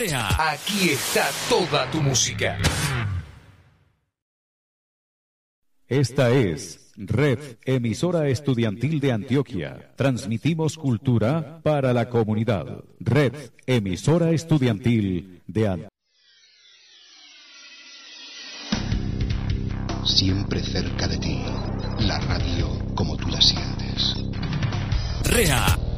REA. Aquí está toda tu música. Esta es Red Emisora Estudiantil de Antioquia. Transmitimos cultura para la comunidad. Red Emisora Estudiantil de Antioquia. Siempre cerca de ti, la radio como tú la sientes. REA.